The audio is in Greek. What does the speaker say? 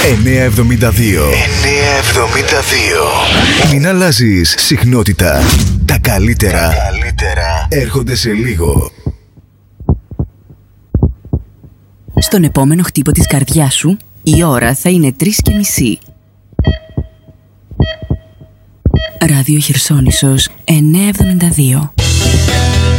972. Μην αλλάζεις συχνότητα. Τα καλύτερα έρχονται σε λίγο. Στον επόμενο χτύπο της καρδιάς σου, η ώρα θα είναι 3:30. Ράδιο Χερσόνησος 972.